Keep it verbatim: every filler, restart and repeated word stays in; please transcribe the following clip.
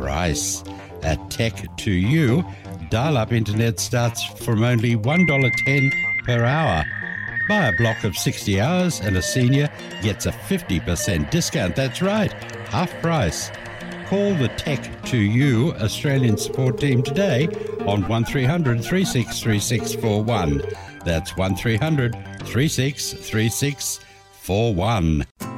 price. At Tech to You, dial-up internet starts from only one dollar ten per hour. Buy a block of sixty hours and a senior gets a fifty percent discount. That's right, half price. Call the Tech to You Australian support team today on one three hundred, three six three six four one. That's one three hundred, three six three six four one.